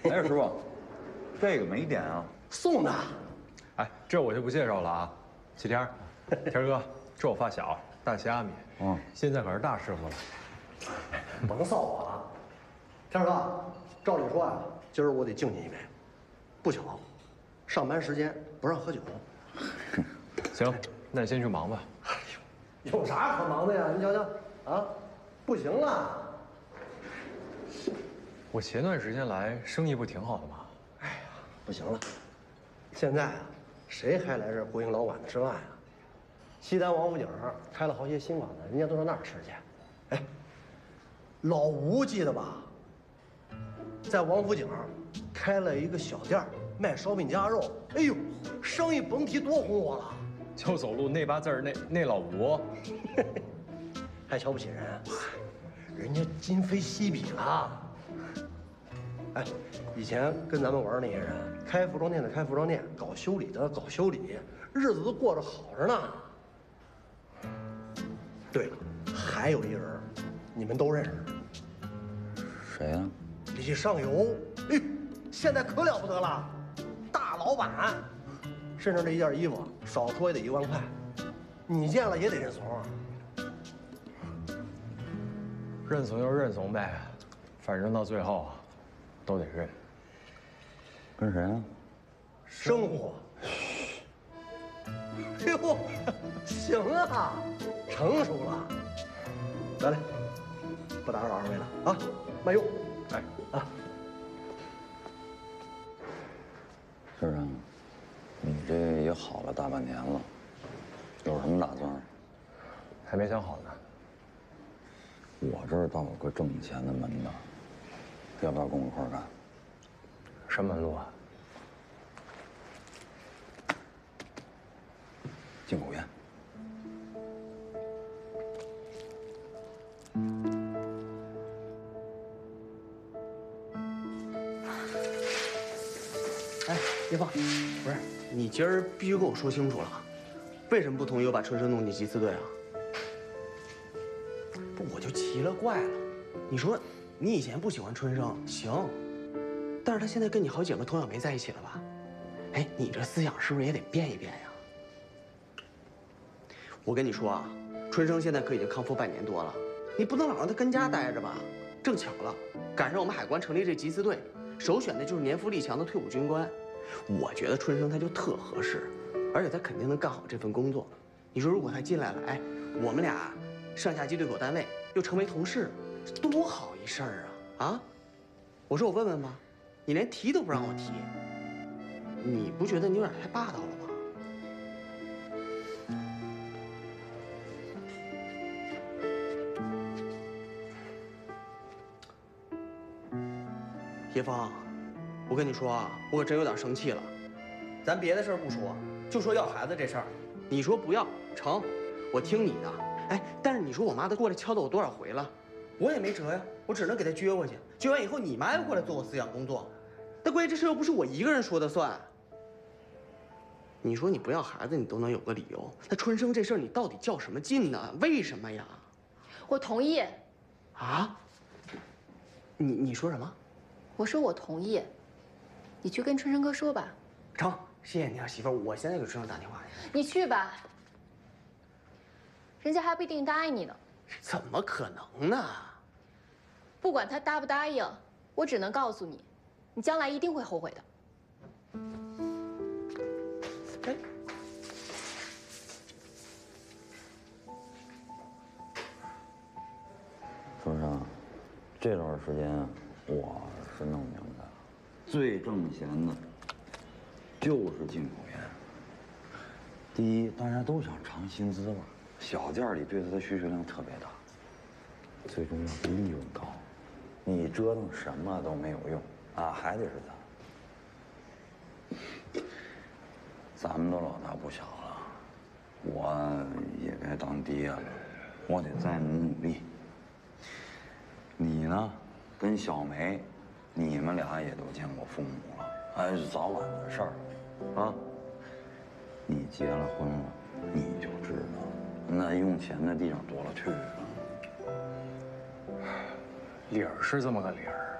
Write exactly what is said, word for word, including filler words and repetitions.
哎，师傅，这个没点啊？ 送的。 哎，这我就不介绍了啊。启天，天哥，这我发小大虾米，嗯，现在可是大师傅了。 甭臊我了，天哥，照理说啊，今儿我得敬您一杯。不巧，上班时间不让喝酒。 行，那你先去忙吧。 哎呦，有啥可忙的呀？你瞧瞧，啊，不行了。 我前段时间来，生意不挺好的吗？ 哎呀，不行了，现在啊，谁还来这儿国营老馆子吃饭呀？西单王府井开了好些新馆子，人家都上那儿吃去。哎，老吴记得吧？在王府井开了一个小店儿，卖烧饼夹肉。哎呦，生意甭提多红火了。 就走路那八字儿，那那老吴， 还瞧不起人？人家今非昔比了。哎，以前跟咱们玩那些人，开服装店的开服装店，搞修理的搞修理，日子都过着好着呢。对了，还有一人，你们都认识。 谁呀？ 李上游。哎，现在可了不得了，大老板，身上这一件衣服少说也得一万块，你见了也得认怂啊。 认怂就认怂呗，反正到最后都得认。 跟谁啊？ 生活。哎呦，行啊，成熟了。来来，不打扰二位了啊，慢用。 哎啊， 师长，你这也好了大半年了，有什么打算？ 还没想好呢。 我这儿倒有个挣钱的门道，要不要跟我一块儿干？ 什么门路啊？ 进口烟。 哎，叶放，不是你今儿必须跟我说清楚了，为什么不同意我把春生弄进集资队啊？不，我就奇了怪了。你说你以前不喜欢春生，行，但是他现在跟你好姐妹佟小梅在一起了吧？哎，你这思想是不是也得变一变呀？我跟你说啊，春生现在可已经康复半年多了，你不能老让他跟家待着吧？正巧了，赶上我们海关成立这集资队，首选的就是年富力强的退伍军官。我觉得春生他就特合适，而且他肯定能干好这份工作。你说如果他进来了，哎，我们俩上下级对口单位又成为同事，这多好一事儿啊！啊，我说我问问吧，你连提都不让我提，你不觉得你有点太霸道了吗？叶枫，我跟你说啊，我可真有点生气了。咱别的事儿不说，就说要孩子这事儿，你说不要成，我听你的。哎，但是你说我妈都过来敲打我多少回了，我也没辙呀，我只能给她撅过去。撅完以后，你妈又过来做我思想工作，但关键这事又不是我一个人说的算。你说你不要孩子，你都能有个理由，那春生这事儿你到底较什么劲呢？为什么呀？ 我同意。 啊？你你说什么？ 我说我同意，你去跟春生哥说吧。 成，谢谢你啊，媳妇儿，我现在给春生打电话去。 你去吧，人家还不一定答应你呢。 怎么可能呢？ 不管他答不答应，我只能告诉你，你将来一定会后悔的。 哎， 说上，这段时间我是弄明白了，最挣钱的就是进口烟。第一，大家都想尝新滋味，小店里对它的需求量特别大。最重要的利润高，你折腾什么都没有用啊，还得是咱。咱们都老大不小了，我也该当爹了，我得再努努力。你呢，跟小梅，你们俩也都见过父母了，哎，是早晚的事儿，啊。你结了婚了，你就知道，那用钱的地方多了去了。 理儿是这么个理儿，